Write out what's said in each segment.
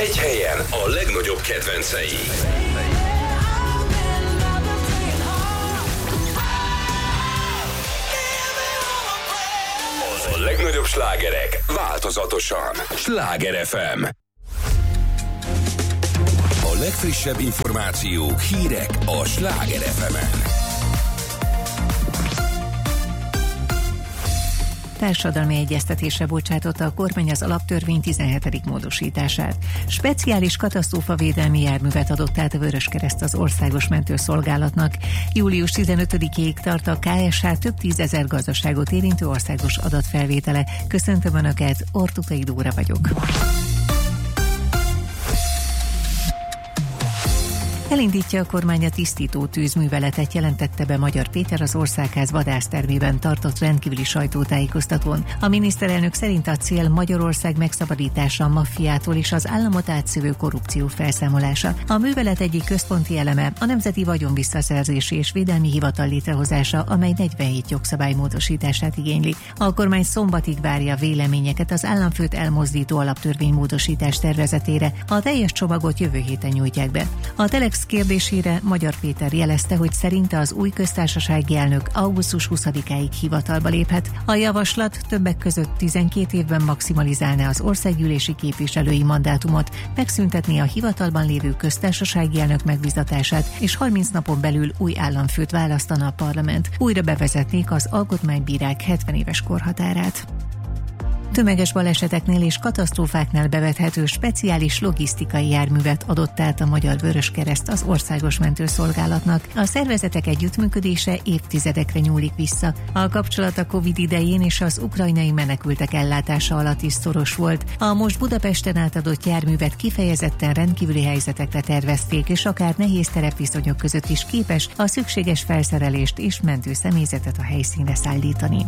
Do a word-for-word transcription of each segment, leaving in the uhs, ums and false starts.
Egy helyen a legnagyobb kedvencei. A legnagyobb slágerek változatosan. Sláger ef em. A legfrissebb információk, hírek a Sláger ef emen. Társadalmi egyeztetésre bocsátotta a kormány az alaptörvény tizenhetedik módosítását. Speciális katasztrófavédelmi járművet adott át a Vöröskereszt az Országos Mentőszolgálatnak. július tizenötödikéig tart a ká es há több tízezer gazdaságot érintő országos adatfelvétele. Köszöntöm Önöket, Ortukai Dóra vagyok. Elindítja a kormány a tisztító tűzműveletet, jelentette be Magyar Péter az Országház vadásztermében tartott rendkívüli sajtótájékoztatón. A miniszterelnök szerint a cél Magyarország megszabadítása a maffiától és az államot átszövő korrupció felszámolása. A művelet egyik központi eleme a Nemzeti Vagyonvisszaszerzési és Védelmi Hivatal létrehozása, amely negyvenhét jogszabály módosítását igényli. A kormány szombatig várja véleményeket az államfőt elmozdító alaptörvénymódosítás tervezetére. A teljes csomagot jövő héten nyújtják be. A Telex kérdésére Magyar Péter jelezte, hogy szerinte az új köztársasági elnök augusztus huszadikáig hivatalba léphet. A javaslat többek között tizenkét évben maximalizálná az országgyűlési képviselői mandátumot, megszüntetné a hivatalban lévő köztársasági elnök megbízatását, és harminc napon belül új államfőt választana a parlament. Újra bevezetnék az alkotmánybírák hetven éves korhatárát. Tömeges baleseteknél és katasztrófáknál bevethető speciális logisztikai járművet adott át a Magyar Vöröskereszt az Országos Mentőszolgálatnak. A szervezetek együttműködése évtizedekre nyúlik vissza. A kapcsolat a Covid idején és az ukrajnai menekültek ellátása alatt is szoros volt. A most Budapesten átadott járművet kifejezetten rendkívüli helyzetekre tervezték, és akár nehéz terepviszonyok között is képes a szükséges felszerelést és mentőszemélyzetet a helyszínre szállítani.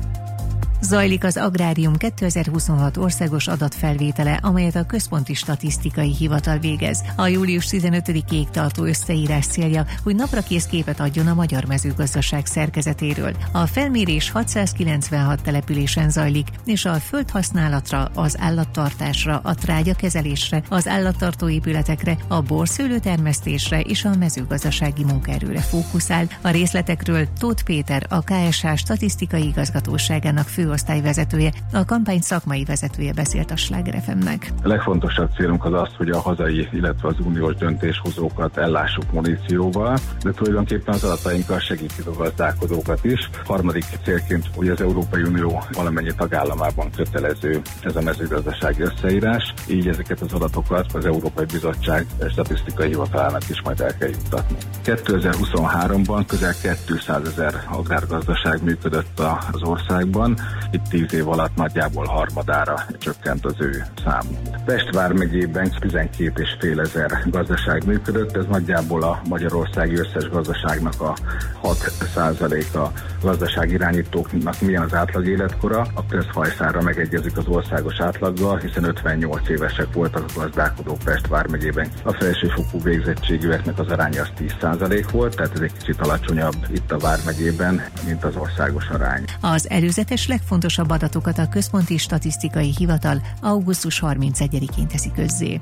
Zajlik az Agrárium kétezer-huszonhat országos adatfelvétele, amelyet a Központi Statisztikai Hivatal végez. A július tizenötödikéig tartó összeírás célja, hogy naprakész képet adjon a magyar mezőgazdaság szerkezetéről. A felmérés hatszázkilencvenhat településen zajlik, és a földhasználatra, az állattartásra, a trágyakezelésre, az állattartó épületekre, a borszőlőtermesztésre és a mezőgazdasági munkaerőre fókuszál. A részletekről Tóth Péter, a ká es há statisztikai igazgatóságának fő osztályvezetője, a kampány szakmai vezetője beszélt a Sláger ef emnek. A legfontosabb célunk az az, hogy a hazai, illetve az uniós döntéshozókat ellássuk munícióval, de tulajdonképpen az adatainkkal segítjük a gazdálkodókat is. Harmadik célként, hogy az Európai Unió valamennyi tagállamában kötelező ez a mezőgazdasági összeírás, így ezeket az adatokat az Európai Bizottság statisztikai hivatalának is majd el kell juttatni. kétezer-huszonháromban közel kétszázezer agrárgazdaság működött az országban, itt tíz év alatt nagyjából harmadára csökkent az ő számuk. Pest vármegyében tizenkét és fél ezer gazdaság működött, ez nagyjából a magyarországi összes gazdaságnak a hat százaléka. Gazdaság irányítóknak milyen az átlag életkora, akkor ez hajszára megegyezik az országos átlaggal, hiszen ötvennyolc évesek voltak a gazdálkodók Pest vármegyében. A felsőfokú végzettségűeknek az aránya az tíz százalék volt, tehát ez egy kicsit alacsonyabb itt a vármegyében, mint az országos arány. Az előzetes legfontosabb adatokat a Központi Statisztikai Hivatal augusztus harmincegyedikén teszi közzé.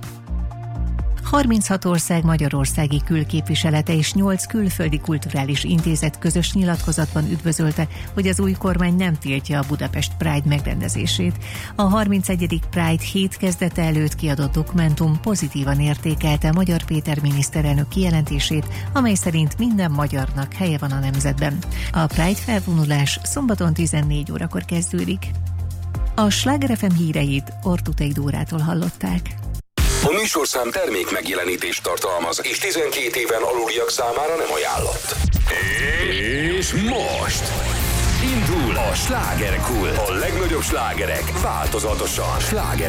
harminchat ország magyarországi külképviselete és nyolc külföldi kulturális intézet közös nyilatkozatban üdvözölte, hogy az új kormány nem tiltja a Budapest Pride megrendezését. A harmincegyedik Pride hét kezdete előtt kiadott dokumentum pozitívan értékelte Magyar Péter miniszterelnök kijelentését, amely szerint minden magyarnak helye van a nemzetben. A Pride felvonulás szombaton tizennégy órakor kezdődik. A Sláger ef em híreit Ortukai Dórától hallották. A műsorszám termék megjelenítést tartalmaz, és tizenkét éven aluliak számára nem ajánlott. És most indul a Slágerkult. A legnagyobb slágerek változatosan. Sláger